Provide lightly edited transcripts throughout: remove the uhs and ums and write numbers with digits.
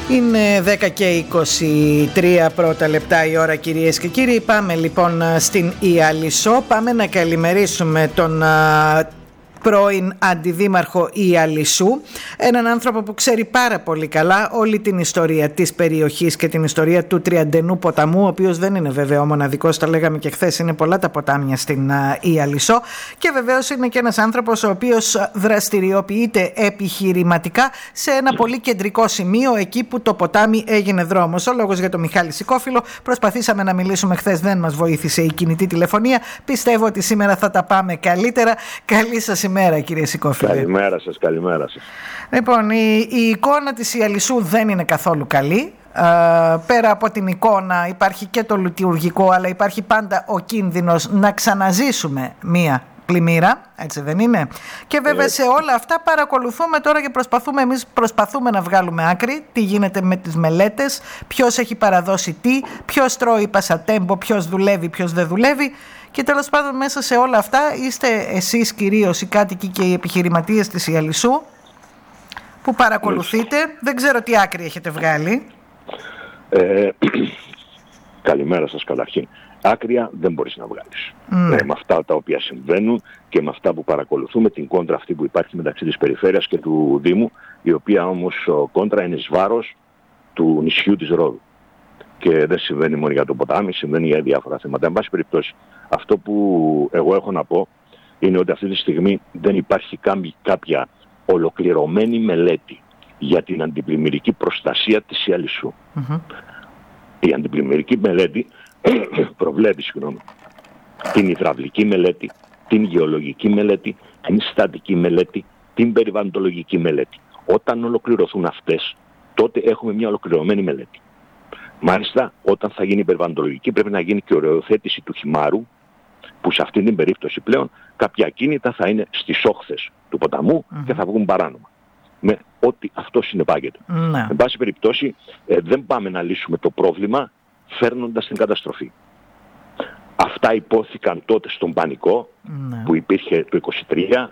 Είναι 10 και 23 πρώτα λεπτά η ώρα, κυρίες και κύριοι. Πάμε λοιπόν στην Ιαλισσό. Πάμε να καλημερίσουμε τον πρώην αντιδήμαρχο Ιαλισσού, έναν άνθρωπο που ξέρει πάρα πολύ καλά όλη την ιστορία της περιοχής και την ιστορία του Τριαντενού ποταμού, ο οποίος δεν είναι βέβαια ο μοναδικός, τα λέγαμε και χθες, είναι πολλά τα ποτάμια στην Ιαλισσό, και βεβαίως είναι και ένας άνθρωπος ο οποίος δραστηριοποιείται επιχειρηματικά σε ένα πολύ κεντρικό σημείο, εκεί που το ποτάμι έγινε δρόμος. Ο λόγος για τον Μιχάλη Σικόφυλλο. Προσπαθήσαμε να μιλήσουμε χθες, δεν μας βοήθησε η κινητή τηλεφωνία. Πιστεύω ότι σήμερα θα τα πάμε καλύτερα. Καλή σας ημέρα, κύριε Σικόφυλλε. Καλημέρα σας, καλημέρα σας. Λοιπόν, η εικόνα της Ιαλισσού δεν είναι καθόλου καλή. Πέρα από την εικόνα υπάρχει και το λειτουργικό, αλλά υπάρχει πάντα ο κίνδυνος να ξαναζήσουμε μία πλημμύρα, έτσι δεν είναι? Και βέβαια σε όλα αυτά παρακολουθούμε τώρα και προσπαθούμε να βγάλουμε άκρη τι γίνεται με τις μελέτες, ποιος έχει παραδώσει τι, ποιος τρώει πασατέμπο, ποιος δουλεύει, ποιος δεν δουλεύει. Και τέλος πάντων μέσα σε όλα αυτά είστε εσείς κυρίως οι κάτοικοι και οι επιχειρηματίες της Ιαλισσού που παρακολουθείτε. Δεν ξέρω τι άκρη έχετε βγάλει. Καλημέρα σας καταρχήν. Άκρια δεν μπορείς να βγάλεις. Με αυτά τα οποία συμβαίνουν και με αυτά που παρακολουθούμε, την κόντρα αυτή που υπάρχει μεταξύ της περιφέρειας και του Δήμου, η οποία όμως κόντρα είναι εις βάρος του νησιού της Ρόδου. Και δεν συμβαίνει μόνο για το ποτάμι, συμβαίνει για διάφορα θέματα. Εν πάση περιπτώσει, αυτό που εγώ έχω να πω είναι ότι αυτή τη στιγμή δεν υπάρχει κάποια ολοκληρωμένη μελέτη για την αντιπλημμυρική προστασία της Ιαλισσού. Η αντιπλημμυρική μελέτη προβλέπει την υδραυλική μελέτη, την γεωλογική μελέτη, την στατική μελέτη, την περιβαλλοντολογική μελέτη. Όταν ολοκληρωθούν αυτές, τότε έχουμε μια ολοκληρωμένη μελέτη. Μάλιστα, όταν θα γίνει η περιβαλλοντολογική, πρέπει να γίνει και οριοθέτηση του χυμάρου, που σε αυτή την περίπτωση πλέον κάποια ακίνητα θα είναι στις όχθες του ποταμού και θα βγουν παράνομα. Με ό,τι αυτό συνεπάγεται. Εν πάση περιπτώσει, δεν πάμε να λύσουμε το πρόβλημα φέρνοντας την καταστροφή. Αυτά υπόθηκαν τότε στον πανικό που υπήρχε το 23,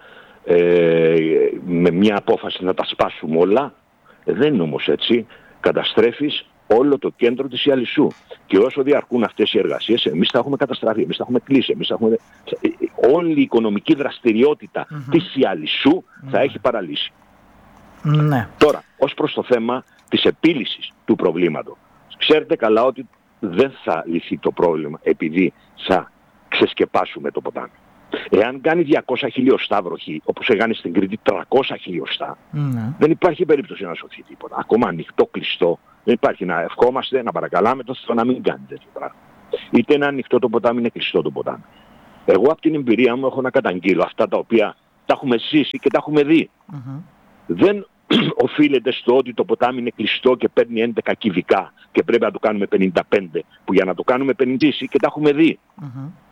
με μια απόφαση να τα σπάσουμε όλα. Δεν είναι όμως έτσι. Καταστρέφεις όλο το κέντρο της Ιαλισσού. Και όσο διαρκούν αυτές οι εργασίες, εμείς θα έχουμε καταστραφεί, εμείς θα έχουμε κλείσει, εμείς θα έχουμε... όλη η οικονομική δραστηριότητα της Ιαλισσού θα έχει παραλύσει. Τώρα, ως προς το θέμα της επίλυσης του προβλήματος, ξέρετε καλά ότι δεν θα λυθεί το πρόβλημα επειδή θα ξεσκεπάσουμε το ποτάμι. Εάν κάνει 200 χιλιοστά βροχή, όπως έκανε στην Κρήτη 300 χιλιοστά, δεν υπάρχει περίπτωση να σωθεί τίποτα. Ακόμα ανοιχτό, κλειστό, δεν υπάρχει. Να ευχόμαστε, να παρακαλάμε το Θεό να μην κάνει τέτοιο πράγμα. Είτε είναι ανοιχτό το ποτάμι, είναι κλειστό το ποτάμι. Εγώ από την εμπειρία μου έχω να καταγγείλω αυτά τα οποία τα έχουμε ζήσει και τα έχουμε δει. Δεν οφείλεται στο ότι το ποτάμι είναι κλειστό και παίρνει 11 κυβικά και πρέπει να το κάνουμε 55, που για να το κάνουμε 50 και τα έχουμε δει.